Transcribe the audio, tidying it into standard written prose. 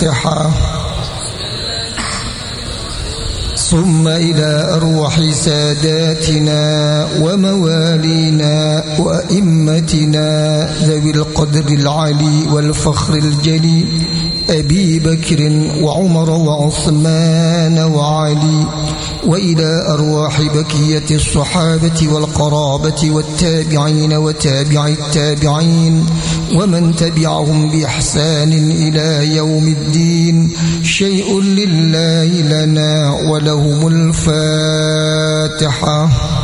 ثم إلى أرواح ساداتنا وموالينا وأئمتنا ذوي القدر العلي والفخر الجلي أبي بكر وعمر وعثمان وعلي، وإلى أرواح بقية الصحابة والقرابة والتابعين وتابع التابعين ومن تبعهم بإحسان إلى يوم الدين. شيء لله لنا ولهم الفاتحة.